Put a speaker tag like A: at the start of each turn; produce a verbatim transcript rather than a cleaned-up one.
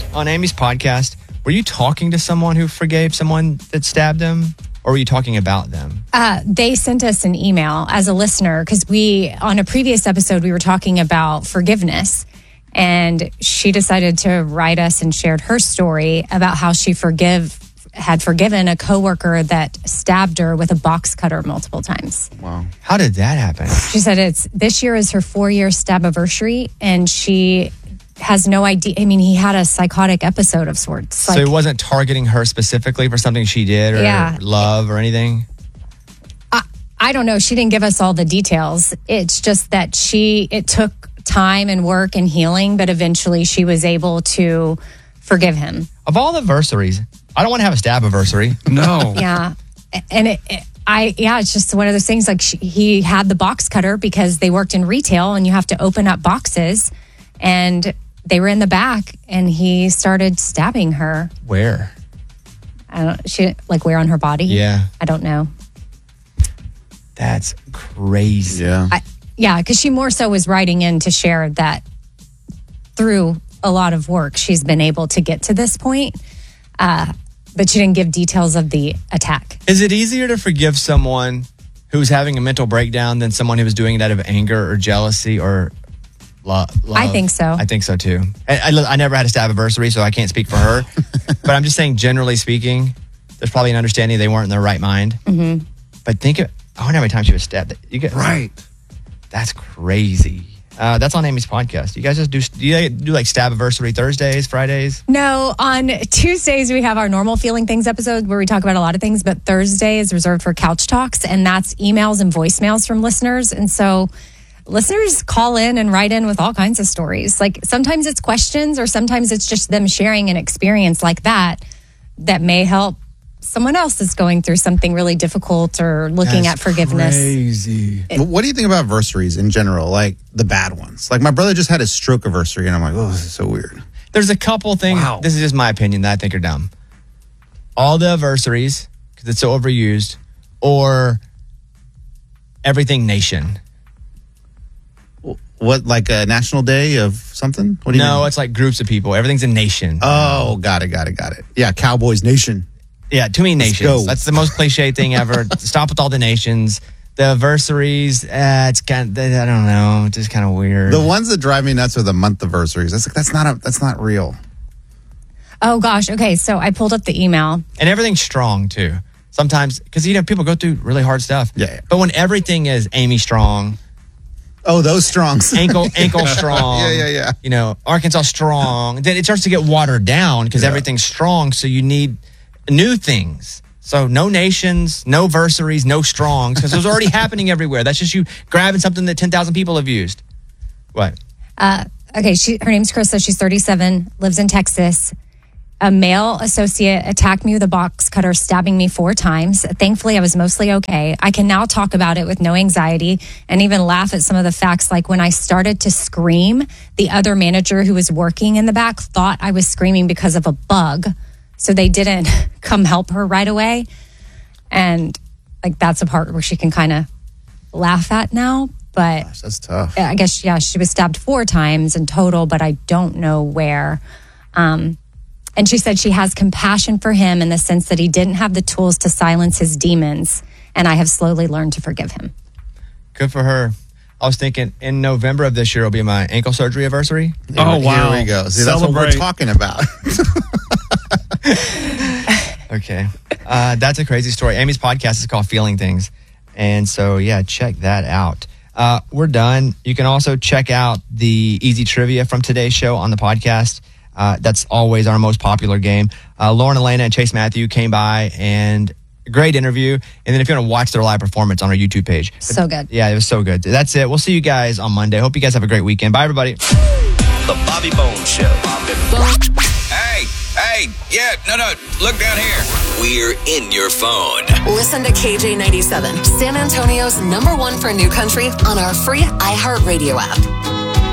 A: on Amy's podcast, were you talking to someone who forgave someone that stabbed them? Or were you talking about them?
B: Uh, they sent us an email as a listener because we, on a previous episode, we were talking about forgiveness. And she decided to write us and shared her story about how she forgive had forgiven a coworker that stabbed her with a box cutter multiple times.
A: Wow. How did that happen?
B: She said it's this year is her four-year stab-iversary, and she has no idea. I mean, he had a psychotic episode of sorts.
A: Like, so he wasn't targeting her specifically for something she did or
B: yeah.
A: love or anything?
B: I, I don't know. She didn't give us all the details. It's just that she, it took time and work and healing, but eventually she was able to forgive him.
A: Of all the versaries, I don't want to have a stab anniversary.
C: No.
B: Yeah. And it, it, I, yeah, it's just one of those things like she, he had the box cutter because they worked in retail and you have to open up boxes, and they were in the back and he started stabbing her.
A: Where?
B: I don't, she like where on her body?
A: Yeah.
B: I don't know.
A: That's crazy.
C: Yeah.
B: I, yeah. Cause she more so was writing in to share that through a lot of work, she's been able to get to this point. Uh, but she didn't give details of the attack.
A: Is it easier to forgive someone who's having a mental breakdown than someone who was doing it out of anger or jealousy or lo- love?
B: I think so.
A: I think so too. I, I, I never had a stab anniversary, so I can't speak for her. But I'm just saying, generally speaking, there's probably an understanding they weren't in their right mind.
B: Mm-hmm.
A: But think of, I wonder how many times she was stabbed. You get
C: right.
A: That's crazy. Uh, that's on Amy's podcast. You guys just do, do you do like stab anniversary Thursdays, Fridays?
B: No, on Tuesdays we have our normal feeling things episode where we talk about a lot of things, but Thursday is reserved for couch talks, and that's emails and voicemails from listeners. And so listeners call in and write in with all kinds of stories. Like sometimes it's questions or sometimes it's just them sharing an experience like that that may help someone else that's going through something really difficult or looking
C: That's
B: at forgiveness.
C: Crazy.
B: It,
C: what do you think about anniversaries in general? Like the bad ones? Like my brother just had a stroke anniversary and I'm like, oh, this is so weird.
A: There's a couple things.
C: Wow.
A: This is just my opinion that I think are dumb. All the anniversaries, because it's so overused, or everything nation.
C: What, like a national day of something? What do you
A: No,
C: mean?
A: it's like groups of people. Everything's a nation.
C: Oh, got it, got it, got it. Yeah, Cowboys Nation.
A: Yeah, too many
C: Let's
A: nations.
C: go.
A: That's the most cliche thing ever. Stop with all the nations. The anniversaries, uh, it's kind of, I don't know, it's just kind of weird.
C: The ones that drive me nuts are the month anniversaries. That's that's not a, that's not real.
B: oh gosh. Okay. So I pulled up the email.
A: And everything's strong too. Sometimes, because you know, people go through really hard stuff.
C: Yeah, yeah.
A: But when everything is Amy Strong,
C: Oh, those strongs.
A: ankle ankle strong.
C: Yeah, yeah, yeah.
A: You know, Arkansas strong. Then it starts to get watered down because
C: Yeah.
A: everything's strong. So you need new things. So no nations, no versaries, no strongs, because those are already happening everywhere. That's just you grabbing something that ten thousand people have used. What?
B: Uh, okay, she, her name's Krista. She's thirty-seven, lives in Texas. A male associate attacked me with a box cutter, stabbing me four times. Thankfully, I was mostly okay. I can now talk about it with no anxiety and even laugh at some of the facts. Like when I started to scream, the other manager who was working in the back thought I was screaming because of a bug. So they didn't come help her right away. And like that's a part where she can kind of laugh at now. But
C: Gosh, that's tough.
B: I guess, yeah, she was stabbed four times in total, but I don't know where. Um, and she said she has compassion for him in the sense that he didn't have the tools to silence his demons. And I have slowly learned to forgive him.
A: Good for her. I was thinking in November of this year will be my ankle surgery anniversary.
C: Oh,
D: Here-
C: wow.
D: here we go.
C: See, that's what we're
D: Celebrate.
C: talking about.
A: Okay. Uh, that's a crazy story. Amy's podcast is called Feeling Things. And so, yeah, check that out. Uh, we're done. You can also check out the easy trivia from today's show on the podcast. Uh, that's always our most popular game. Uh, Lauren Elena and Chase Matthew came by and a great interview. And then if you want to watch their live performance on our YouTube page.
B: So good.
A: Yeah, it was so good. That's it. We'll see you guys on Monday. Hope you guys have a great weekend. Bye, everybody.
E: The Bobby Bones Show. Hey, hey, yeah, no, no, look down here. We're in your phone.
F: Listen to K J ninety-seven, San Antonio's number one for new country on our free iHeartRadio app.